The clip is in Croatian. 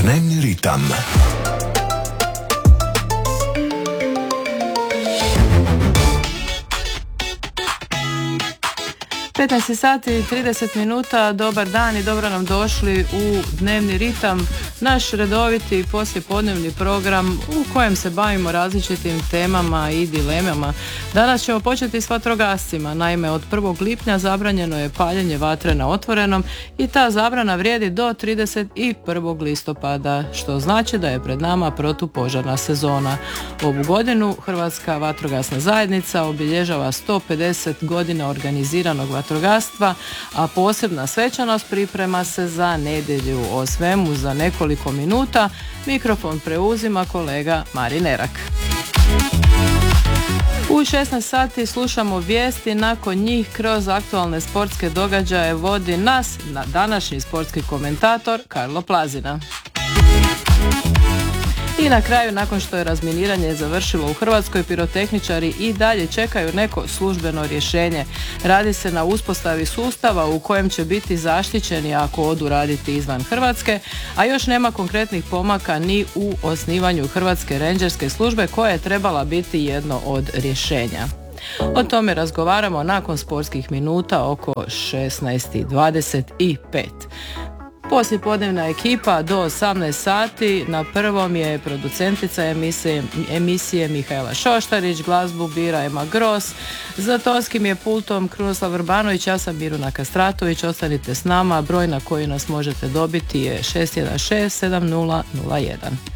Dnevni ritam. 15 sati i 30 minuta, dobar dan i dobro nam došli u Dnevni ritam, naš redoviti poslijepodnevni program u kojem se bavimo različitim temama i dilemama. Danas ćemo početi s vatrogascima. Naime, od 1. lipnja zabranjeno je paljenje vatre na otvorenom i ta zabrana vrijedi do 31. listopada, što znači da je pred nama protupožarna sezona. Ovu godinu Hrvatska vatrogasna zajednica obilježava 150 godina organiziranog vatrogastva, a posebna svečanost priprema se za nedjelju. O svemu za nekoliko minuta. Mikrofon preuzima kolega Marin Erak. U 16 sati slušamo vijesti, nakon njih kroz aktualne sportske događaje vodi nas na današnji sportski komentator Karlo Plazina. I na kraju, nakon što je razminiranje završilo u Hrvatskoj, pirotehničari i dalje čekaju neko službeno rješenje. Radi se na uspostavi sustava u kojem će biti zaštićeni ako odu raditi izvan Hrvatske, a još nema konkretnih pomaka ni u osnivanju Hrvatske rendžerske službe koja je trebala biti jedno od rješenja. O tome razgovaramo nakon sportskih minuta oko 16:25. Poslijepodnevna ekipa do 18 sati. Na prvom je producentica emisije Mihajla Šoštarić, glazbu bira Ema Gros, za tonskim je pultom Krunoslav Vrbanović, ja sam Miruna Kastratović. Ostanite s nama, broj na koji nas možete dobiti je 616 7001.